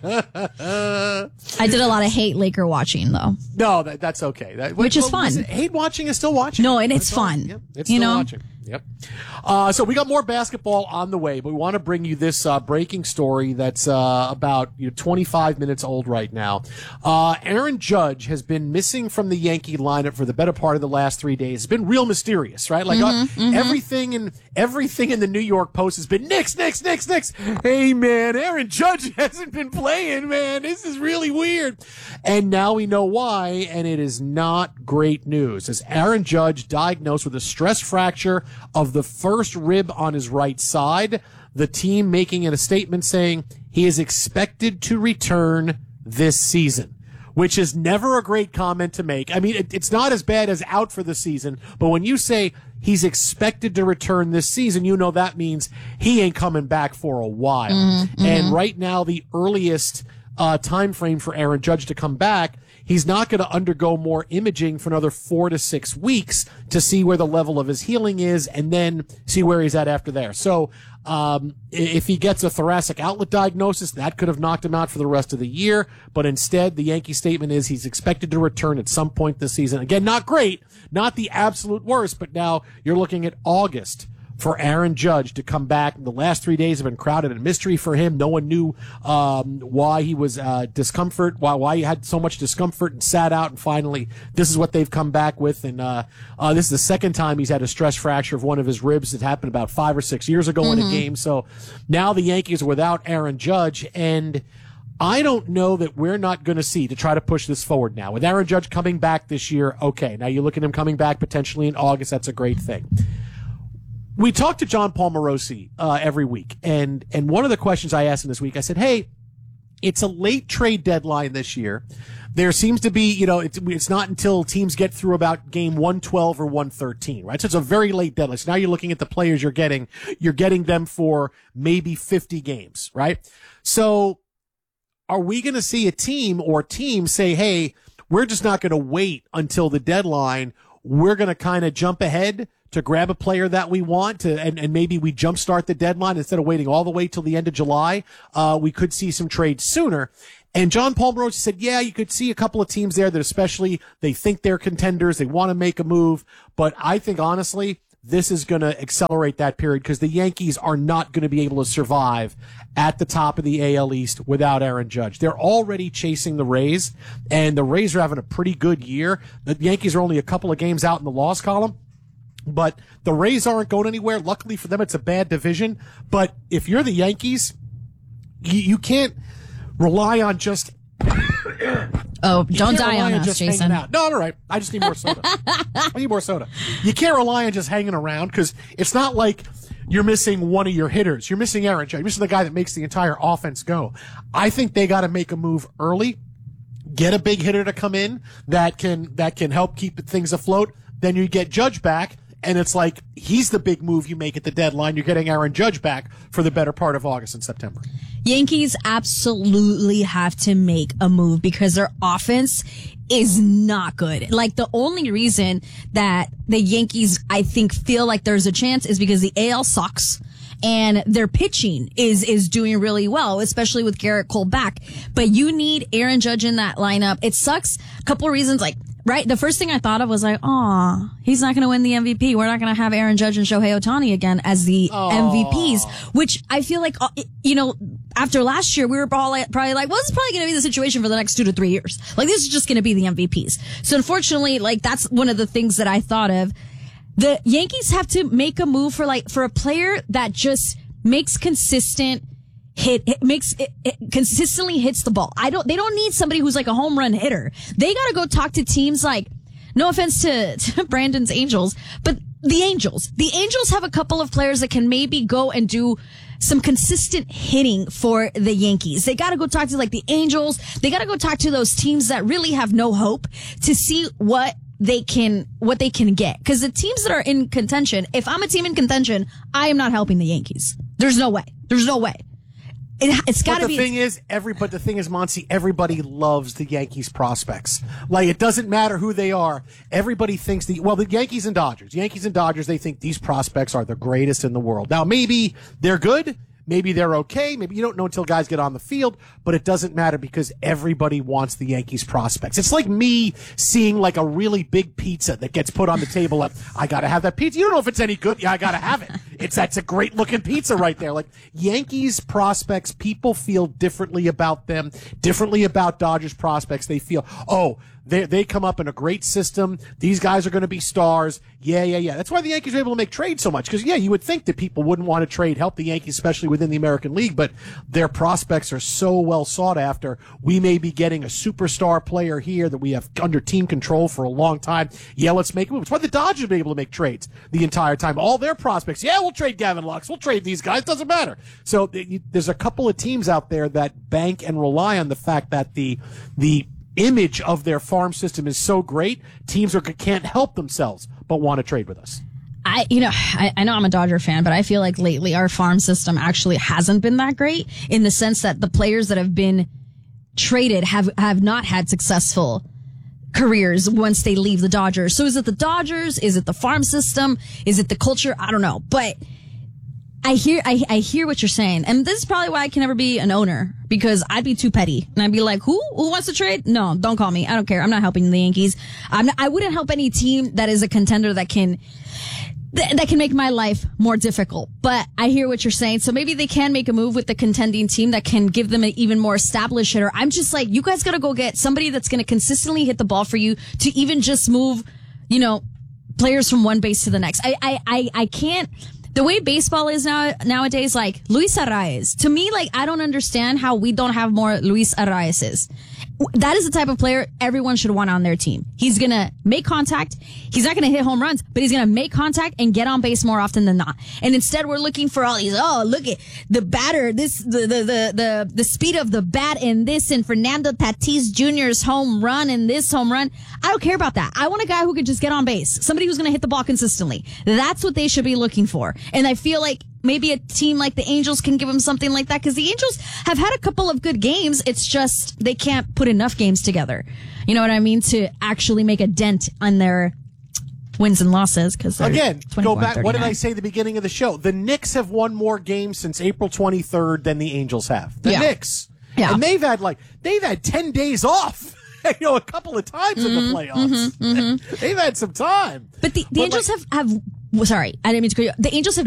I did a lot of hate Laker watching, though. No, that's okay. Which is fun. Hate watching is still watching. No, and it's fun. Yep, it's still watching. Yep. So we got more basketball on the way, but we want to bring you this breaking story that's about 25 minutes old right now. Aaron Judge has been missing from the Yankee lineup for the better part of the last 3 days. It's been real mysterious, right? Like everything in the New York Post has been Knicks. Hey man, Aaron Judge hasn't been playing, man. This is really weird. And now we know why, and it is not great news. As Aaron Judge diagnosed with a stress fracture of the first rib on his right side, the team making it a statement saying he is expected to return this season, which is never a great comment to make. I mean, it's not as bad as out for the season, but when you say he's expected to return this season, that means he ain't coming back for a while. And right now, the earliest time frame for Aaron Judge to come back, he's not going to undergo more imaging for another 4 to 6 weeks to see where the level of his healing is and then see where he's at after there. So, if he gets a thoracic outlet diagnosis, that could have knocked him out for the rest of the year. But instead, the Yankee statement is he's expected to return at some point this season. Again, not great, not the absolute worst, but now you're looking at August for Aaron Judge to come back. The last 3 days have been crowded and mystery for him. No one knew why he was why he had so much discomfort and sat out. And finally, this is what they've come back with. And this is the second time he's had a stress fracture of one of his ribs. It happened about 5 or 6 years ago in a game. So now the Yankees are without Aaron Judge, and I don't know that we're not going to see, to try to push this forward now. With Aaron Judge coming back this year, okay, now you look at him coming back potentially in August. That's a great thing. We talk to John Paul Morosi every week, and one of the questions I asked him this week, I said, hey, it's a late trade deadline this year. There seems to be, it's not until teams get through about game 112 or 113, right? So it's a very late deadline. So now you're looking at the players you're getting them for maybe 50 games, right? So are we going to see a team or teams say, hey, we're just not going to wait until the deadline. We're going to kind of jump ahead to grab a player that we want and maybe we jumpstart the deadline instead of waiting all the way till the end of July. We could see some trades sooner. And John Paul Morosi said, yeah, you could see a couple of teams there that especially they think they're contenders. They want to make a move. But I think honestly, this is going to accelerate that period because the Yankees are not going to be able to survive at the top of the AL East without Aaron Judge. They're already chasing the Rays, and the Rays are having a pretty good year. The Yankees are only a couple of games out in the loss column. But the Rays aren't going anywhere. Luckily for them, it's a bad division. But if you're the Yankees, you can't rely on just... Oh, don't die on us, Jason. No, all right. I just need more soda. I need more soda. You can't rely on just hanging around because it's not like you're missing one of your hitters. You're missing Aaron Judge. You're missing the guy that makes the entire offense go. I think they got to make a move early, get a big hitter to come in that can help keep things afloat. Then you get Judge back. And it's like he's the big move you make at the deadline. You're getting Aaron Judge back for the better part of August and September. Yankees absolutely have to make a move because their offense is not good. Like the only reason that the Yankees, I think, feel like there's a chance is because the AL sucks. And their pitching is doing really well, especially with Garrett Cole back. But you need Aaron Judge in that lineup. It sucks. A couple of reasons, right? The first thing I thought of was he's not going to win the MVP. We're not going to have Aaron Judge and Shohei Ohtani again as the MVPs, which I feel like, after last year, we were probably like, well, this is probably going to be the situation for the next 2 to 3 years. Like, this is just going to be the MVPs. So unfortunately, that's one of the things that I thought of. The Yankees have to make a move for a player that just makes consistent consistently hits the ball. They don't need somebody who's like a home run hitter. They got to go talk to teams like, no offense to Brandon's Angels, but the Angels have a couple of players that can maybe go and do some consistent hitting for the Yankees. They got to go talk to the Angels. They got to go talk to those teams that really have no hope to see what they can get. Cause the teams that are in contention, if I'm a team in contention, I am not helping the Yankees. There's no way. It's got to be. But the thing is, Monty, everybody loves the Yankees prospects. Like, it doesn't matter who they are. Everybody thinks the Yankees and Dodgers, they think these prospects are the greatest in the world. Now, maybe they're good. Maybe they're okay. Maybe you don't know until guys get on the field, but it doesn't matter because everybody wants the Yankees prospects. It's like me seeing like a really big pizza that gets put on the table. Like, I got to have that pizza. You don't know if it's any good. Yeah, I got to have it. That's a great looking pizza right there. Like Yankees prospects, people feel differently about them, differently about Dodgers prospects. They feel, they come up in a great system. These guys are going to be stars. Yeah. That's why the Yankees are able to make trades so much. Because, you would think that people wouldn't want to help the Yankees, especially within the American League, but their prospects are so well sought after. We may be getting a superstar player here that we have under team control for a long time. Yeah, let's make a move. It's why the Dodgers have been able to make trades the entire time. All their prospects, we'll trade Gavin Lux. We'll trade these guys. Doesn't matter. So there's a couple of teams out there that bank and rely on the fact that the image of their farm system is so great, teams can't help themselves but want to trade with us. I know I'm a Dodger fan, but I feel like lately our farm system actually hasn't been that great in the sense that the players that have been traded have not had successful careers once they leave the Dodgers. So is it the Dodgers? Is it the farm system? Is it the culture? I don't know. But I hear what you're saying. And this is probably why I can never be an owner, because I'd be too petty. And I'd be like, who wants to trade? No, don't call me. I don't care. I'm not helping the Yankees. I wouldn't help any team that is a contender that can make my life more difficult. But I hear what you're saying. So maybe they can make a move with the contending team that can give them an even more established hitter. I'm just like, you guys got to go get somebody that's going to consistently hit the ball for you to even just move, players from one base to the next. I can't. The way baseball is nowadays, like Luis Arraez, to me, like, I don't understand how we don't have more Luis Arraez's. That is the type of player everyone should want on their team. He's going to make contact. He's not going to hit home runs, but he's going to make contact and get on base more often than not. And instead we're looking for all these, look at the batter, the speed of the bat in this, and Fernando Tatis Jr.'s home run and this home run. I don't care about that. I want a guy who can just get on base. Somebody who's going to hit the ball consistently. That's what they should be looking for. And I feel like maybe a team like the Angels can give them something like that, because the Angels have had a couple of good games. It's just they can't put enough games together. You know what I mean? To actually make a dent on their wins and losses. Because again, go back. What did I say at the beginning of the show? The Knicks have won more games since April 23rd than the Angels have. The Knicks. Yeah. And they've had 10 days off. A couple of times in the playoffs. They've had some time. But the Angels have sorry, I didn't mean to call you. The Angels have